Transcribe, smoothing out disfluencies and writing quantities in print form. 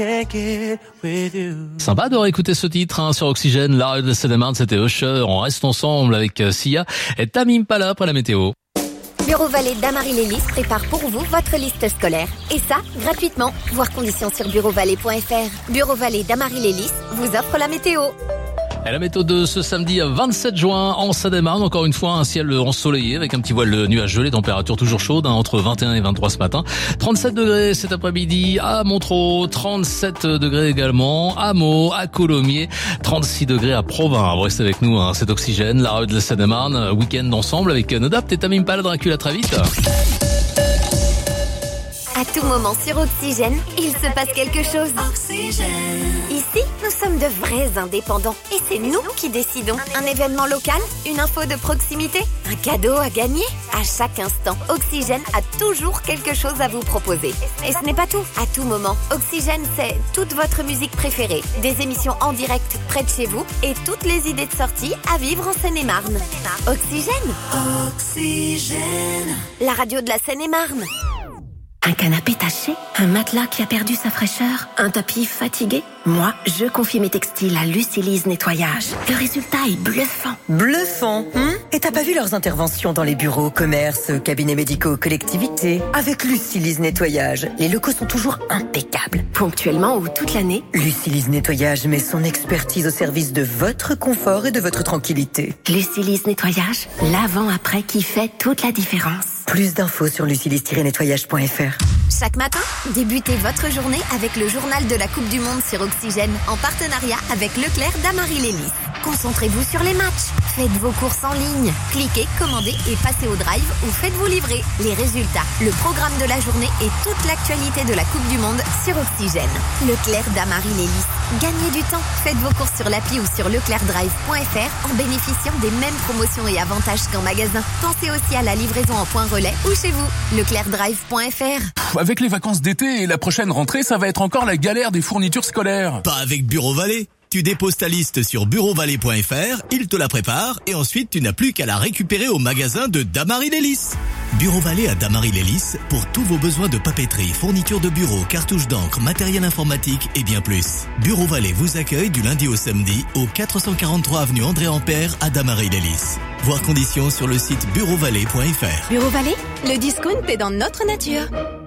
Sympa de réécouter ce titre sur Oxygène, la radio de Seine-et-Marne, c'était Usher. On reste ensemble avec Sia et Tamim Pala après la météo. Bureau Vallée d'Amarie Lélis prépare pour vous votre liste scolaire. Et ça, gratuitement. Voir conditions sur bureauvalais.fr. Bureau Vallée d'Amarie Lélis vous offre la météo. Et la météo de ce samedi 27 juin en Seine-et-Marne, encore une fois un ciel ensoleillé avec un petit voile nuageux, les températures toujours chaudes, entre 21 et 23 ce matin, 37 degrés cet après-midi à Montreux, 37 degrés également à Meaux, à Coulommiers, 36 degrés à Provins. Vous restez avec nous, c'est Oxygène, la radio de la Seine-et-Marne, week-end ensemble avec Nodapt et Tamim Pala Dracula, très vite. À tout moment sur Oxygène, il se passe quelque chose. Oxygène. Ici, nous sommes de vrais indépendants. Et c'est nous qui décidons. Un événement local, une info de proximité, un cadeau à gagner. À chaque instant, Oxygène a toujours quelque chose à vous proposer. Et ce n'est pas tout. À tout moment, Oxygène, c'est toute votre musique préférée, des émissions en direct près de chez vous et toutes les idées de sortie à vivre en Seine-et-Marne. Oxygène. Oxygène. La radio de la Seine-et-Marne. Un canapé taché, un matelas qui a perdu sa fraîcheur, un tapis fatigué. Moi, je confie mes textiles à Lucilise Nettoyage. Le résultat est bluffant. Bluffant, Et t'as pas vu leurs interventions dans les bureaux, commerces, cabinets médicaux, collectivités? Avec Lucilise Nettoyage, les locaux sont toujours impeccables. Ponctuellement ou toute l'année, Lucilise Nettoyage met son expertise au service de votre confort et de votre tranquillité. Lucilise Nettoyage, l'avant-après qui fait toute la différence. Plus d'infos sur lucilise-nettoyage.fr. Chaque matin, débutez votre journée avec le journal de la Coupe du Monde sur Oxygène en partenariat avec Leclerc d'Amarie Lélis. Concentrez-vous sur les matchs, faites vos courses en ligne, cliquez, commandez et passez au drive ou faites-vous livrer. Les résultats, le programme de la journée et toute l'actualité de la Coupe du Monde sur Oxygène. Leclerc d'Amarie Lélis. Gagnez du temps, faites vos courses sur l'appli ou sur leclercdrive.fr en bénéficiant des mêmes promotions et avantages qu'en magasin. Pensez aussi à la livraison en point relais ou chez vous. leclercdrive.fr. Avec les vacances d'été et la prochaine rentrée, ça va être encore la galère des fournitures scolaires. Pas avec Bureau Vallée. Tu déposes ta liste sur bureauvalais.fr, il te la prépare et ensuite tu n'as plus qu'à la récupérer au magasin de Damary Lélis. Bureau Vallée à Damary Lélis pour tous vos besoins de papeterie, fourniture de bureau, cartouches d'encre, matériel informatique et bien plus. Bureau Vallée vous accueille du lundi au samedi au 443 avenue André Ampère à Damary Lélis. Voir conditions sur le site bureauvalais.fr. Bureau Vallée, le discount est dans notre nature.